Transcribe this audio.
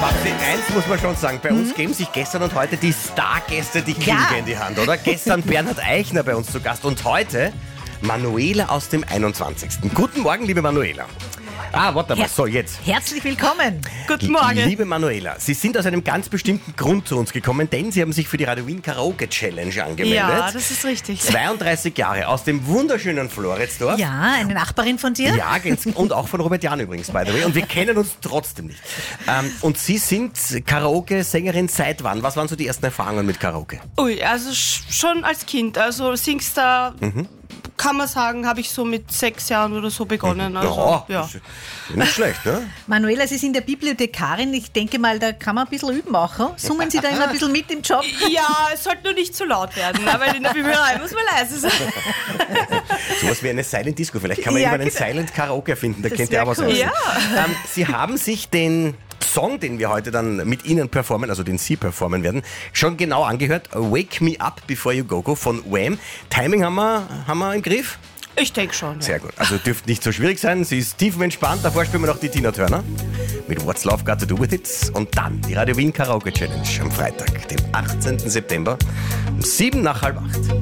Babsi, eins muss man schon sagen, bei uns geben sich gestern und heute die Stargäste die Klinke in die Hand, oder? Gestern Bernhard Eichner bei uns zu Gast und heute Manuela aus dem 21. Guten Morgen, liebe Manuela. Warte mal, so jetzt. Herzlich willkommen. Guten Morgen. Liebe Manuela, Sie sind aus einem ganz bestimmten Grund zu uns gekommen, denn Sie haben sich für die Radio Wien Karaoke Challenge angemeldet. Ja, das ist richtig. 32 Jahre aus dem wunderschönen Floridsdorf. Ja, eine Nachbarin von dir? Ja, und auch von Robert Jan übrigens, by the way. Und wir kennen uns trotzdem nicht. Und Sie sind Karaoke-Sängerin seit wann? Was waren so die ersten Erfahrungen mit Karaoke? Ui, also schon als Kind. Also Singstar, kann man sagen, habe ich so mit 6 Jahren oder so begonnen. Also, ja. Nicht schlecht, ne? Manuela, Sie sind ja Bibliothekarin. Ich denke mal, da kann man ein bisschen üben auch. Summen Sie da immer ein bisschen mit im Job? Ja, es sollte nur nicht zu laut werden, aber in der Bücherei muss man leise sein. Sowas wie eine Silent Disco. Vielleicht kann man irgendwann einen Silent Karaoke finden. Da Das kennt ihr wär auch was cool. aus. Ja. Sie haben sich den Song, den wir heute dann mit Ihnen performen, also den Sie performen werden, schon genau angehört. Wake Me Up Before You Go Go von Wham. Timing haben wir im Griff? Ich denke schon. Ja. Sehr gut. Also dürfte nicht so schwierig sein. Sie ist tiefenentspannt. Davor spielen wir noch die Tina Turner mit What's Love Got to Do With It. Und dann die Radio Wien Karaoke Challenge am Freitag, dem 18. September um 7:30.